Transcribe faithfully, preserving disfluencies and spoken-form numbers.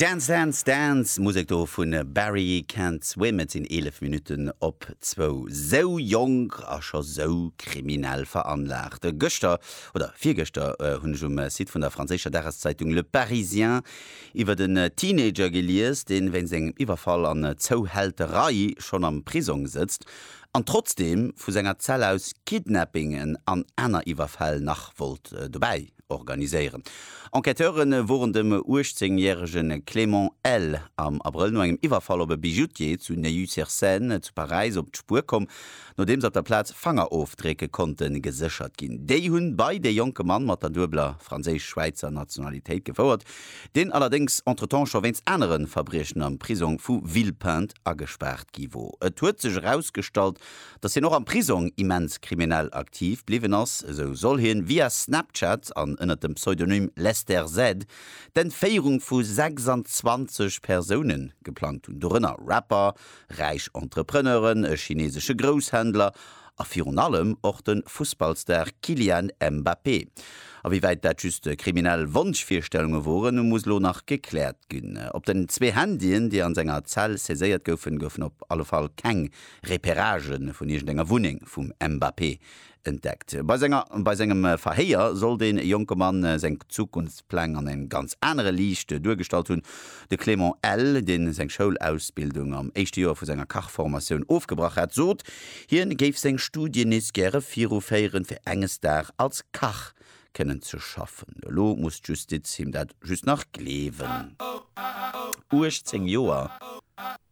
Dance, Dance, Dance, Musik do vun Barry Can't Swim in elf Minuten op zwo. So jong a schon so kriminell veranlagt. Göster oder vier Göster hunn äh, um Sid vun der franzécher Tageszeitung Le Parisien iwwer den äh, Teenager geliers, den wenn seg Iwerfall an äh, Zouhälterei schon am Prisung sitzt, an trotzdem vu senger Zell aus Kidnappingen an einer Iwerfall nachwolt äh, dabei organisieren. Enqueteuren wurden dem urzing-jährigen Clément L. am April nur engem Iwerfall op Bijoutier zu Neuilly-sur-Seine zu Paris op d'Spur kom, nachdem sie auf der Platz Fangerauftreke konnten gesichert gin. Déi hunn bei de jonke Mann mat der dubler Franzésisch-Schweizer Nationalitéit gefauert, den allerdings entretemps schon wenns anderen Verbrechen am Prisung vu Villepinte agesperrt giwo. Et huet sech herausgestalt, dass sie noch am Prisung immens kriminell aktiv blieben ass, so soll hin via Snapchat an ënner dem Pseudonym Lester Z den Féierung vu sechsundzwanzig Personen geplant hun. Dorinnner Rapper, reich Entrepreneuren, e chinesische Großhändler, a virun allem och den Fußballstar Kylian Mbappé. A wie weit dat just kriminell Wunschvierstellungen woren, muss lo nach geklärt ginn. Op den zwe Handien, die an senger Zell seséiert goufen, goufen op alle Fall keng Reparagen vun ihren ennger Wuning vum Mbappé entdeckt. Bei senger, bei segem Verheier soll den junge Mann äh, seg Zukunftsplan an en ganz andere Liicht durchgestalt hun. De Clément L., den seg Schulausbildung am echte Jahr vu senger Kachformation aufgebracht hat, sot, hien geif seg Studienis gere Firuféieren fir enges Dar als Kach kennen zu schaffen. Lo muss Justiz ihm dat just nach glewen. Urzing Joer